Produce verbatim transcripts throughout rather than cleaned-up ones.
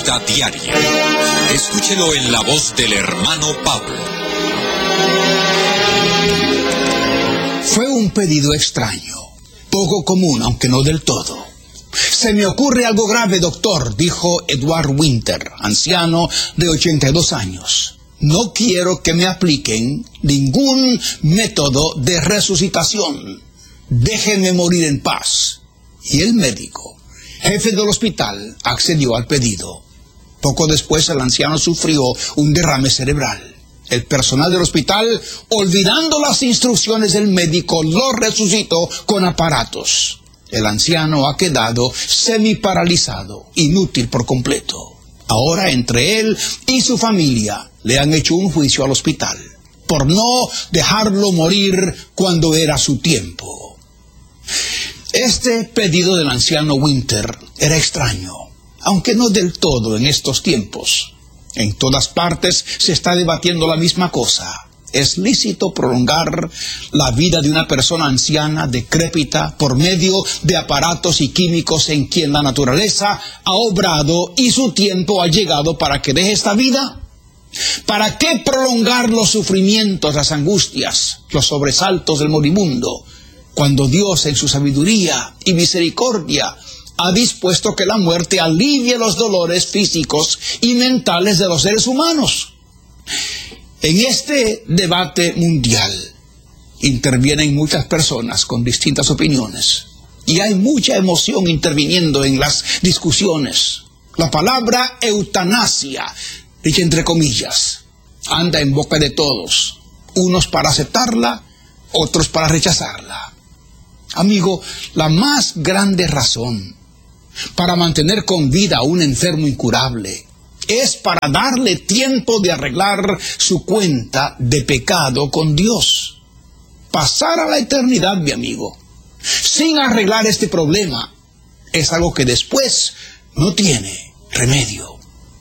Diaria. Escúchelo en la voz del hermano Pablo. Fue un pedido extraño, poco común, aunque no del todo. Se me ocurre algo grave, doctor, dijo Edward Winter, anciano de ochenta y dos años. No quiero que me apliquen ningún método de resucitación. Déjenme morir en paz. Y el médico, jefe del hospital, accedió al pedido. Poco después el anciano sufrió un derrame cerebral. El personal del hospital, olvidando las instrucciones del médico, lo resucitó con aparatos. El anciano ha quedado semiparalizado, inútil por completo. Ahora entre él y su familia le han hecho un juicio al hospital por no dejarlo morir cuando era su tiempo. Este pedido del anciano Winter era extraño, aunque no del todo en estos tiempos. En todas partes se está debatiendo la misma cosa. ¿Es lícito prolongar la vida de una persona anciana, decrépita, por medio de aparatos y químicos en quien la naturaleza ha obrado y su tiempo ha llegado para que deje esta vida? ¿Para qué prolongar los sufrimientos, las angustias, los sobresaltos del moribundo, cuando Dios en su sabiduría y misericordia ha dispuesto que la muerte alivie los dolores físicos y mentales de los seres humanos? En este debate mundial intervienen muchas personas con distintas opiniones y hay mucha emoción interviniendo en las discusiones. La palabra eutanasia, dicha entre comillas, anda en boca de todos, unos para aceptarla, otros para rechazarla. Amigo, la más grande razón para mantener con vida a un enfermo incurable es para darle tiempo de arreglar su cuenta de pecado con Dios. Pasar a la eternidad, mi amigo, sin arreglar este problema, es algo que después no tiene remedio.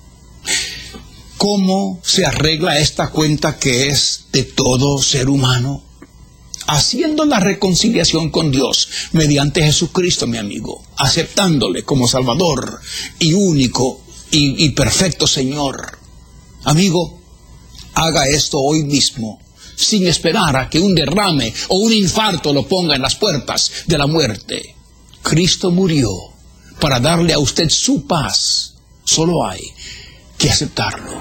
¿Cómo se arregla esta cuenta que es de todo ser humano? Haciendo la reconciliación con Dios mediante Jesucristo, mi amigo, aceptándole como Salvador y único y, y perfecto Señor. Amigo, haga esto hoy mismo, sin esperar a que un derrame o un infarto lo ponga en las puertas de la muerte. Cristo murió para darle a usted su paz. Solo hay que aceptarlo.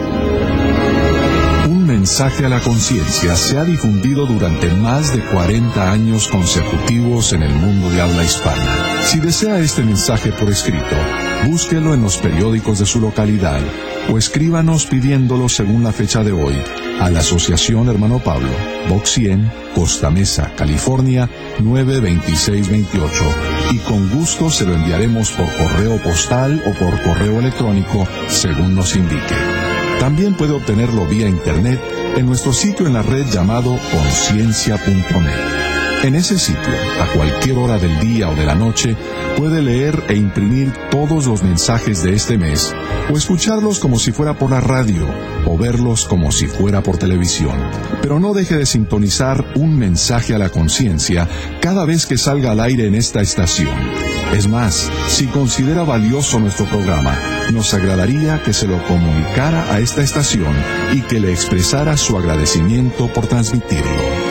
Un mensaje a la conciencia se ha difundido durante más de cuarenta años consecutivos en el mundo de habla hispana. Si desea este mensaje por escrito, búsquelo en los periódicos de su localidad o escríbanos pidiéndolo según la fecha de hoy a la Asociación Hermano Pablo, Box cien, Costa Mesa, California, nueve veintiséis veintiocho, y con gusto se lo enviaremos por correo postal o por correo electrónico según nos indique. También puede obtenerlo vía internet en nuestro sitio en la red llamado conciencia punto net. En ese sitio, a cualquier hora del día o de la noche, puede leer e imprimir todos los mensajes de este mes, o escucharlos como si fuera por la radio, o verlos como si fuera por televisión. Pero no deje de sintonizar un mensaje a la conciencia cada vez que salga al aire en esta estación. Es más, si considera valioso nuestro programa, nos agradaría que se lo comunicara a esta estación y que le expresara su agradecimiento por transmitirlo.